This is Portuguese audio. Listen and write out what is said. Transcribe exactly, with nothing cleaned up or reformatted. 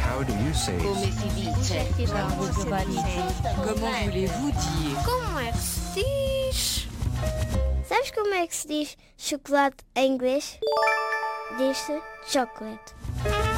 How do you say Come it? si dice? Comment voulez-vous dire? Como é que se diz? Sabes como é que se diz chocolate em inglês? Diz-se chocolate.